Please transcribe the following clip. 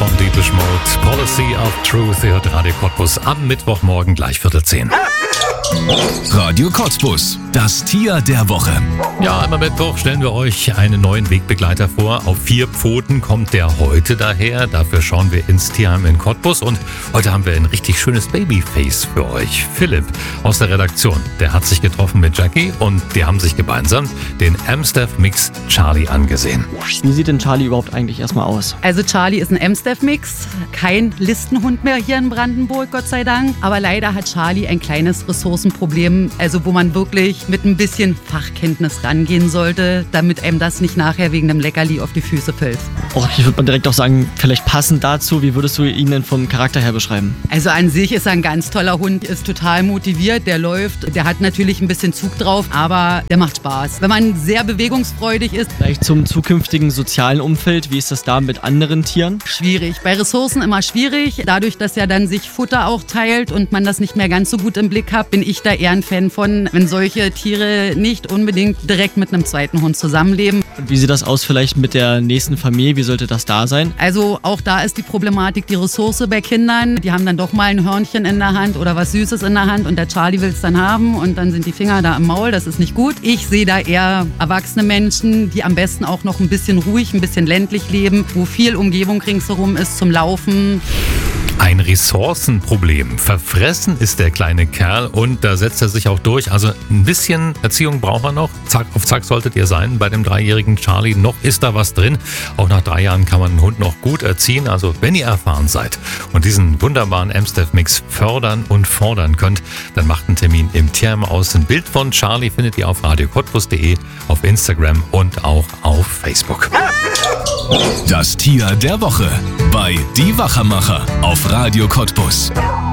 von Depeche Mode, Policy of Truth. Ihr hört Radio Cottbus am Mittwochmorgen gleich 9:45. Radio Cottbus, das Tier der Woche. Ja, immer Mittwoch stellen wir euch einen neuen Wegbegleiter vor. Auf 4 Pfoten kommt der heute daher. Dafür schauen wir ins Tierheim in Cottbus. Und heute haben wir ein richtig schönes Babyface für euch. Philipp aus der Redaktion, der hat sich getroffen mit Jackie und die haben sich gemeinsam den Amstaff-Mix Charlie angesehen. Wie sieht denn Charlie überhaupt eigentlich erstmal aus? Also Charlie ist ein Amstaff-Mix, kein Listenhund mehr hier in Brandenburg, Gott sei Dank. Aber leider hat Charlie ein kleines Ressourcenproblem, also wo man wirklich mit ein bisschen Fachkenntnis rangehen sollte, damit einem das nicht nachher wegen einem Leckerli auf die Füße fällt. Ich würde mal direkt auch sagen, vielleicht passend dazu, wie würdest du ihn denn vom Charakter her beschreiben? Also an sich ist er ein ganz toller Hund, ist total motiviert, der läuft, der hat natürlich ein bisschen Zug drauf, aber der macht Spaß. Wenn man sehr bewegungsfreudig ist. Vielleicht zum zukünftigen sozialen Umfeld, wie ist das da mit anderen Tieren? Schwierig, bei Ressourcen immer schwierig, dadurch, dass er dann sich Futter auch teilt und man das nicht mehr ganz so gut im Blick hat, bin ich da eher ein Fan von, wenn solche Tiere nicht unbedingt direkt mit einem zweiten Hund zusammenleben. Und wie sieht das aus vielleicht mit der nächsten Familie? Wie sollte das da sein? Also auch da ist die Problematik die Ressource bei Kindern. Die haben dann doch mal ein Hörnchen in der Hand oder was Süßes in der Hand und der Charlie will es dann haben und dann sind die Finger da im Maul. Das ist nicht gut. Ich sehe da eher erwachsene Menschen, die am besten auch noch ein bisschen ruhig, ein bisschen ländlich leben, wo viel Umgebung ringsherum ist zum Laufen. Ein Ressourcenproblem. Verfressen ist der kleine Kerl und da setzt er sich auch durch. Also ein bisschen Erziehung braucht man noch. Zack auf Zack solltet ihr sein bei dem 3-jährigen Charlie. Noch ist da was drin. Auch nach 3 Jahren kann man einen Hund noch gut erziehen. Also wenn ihr erfahren seid und diesen wunderbaren Amstaff-Mix fördern und fordern könnt, dann macht einen Termin im Tierheim aus. Ein Bild von Charlie findet ihr auf radiocottbus.de, auf Instagram und auch auf Facebook. Das Tier der Woche bei Die Wachermacher auf Radio Cottbus.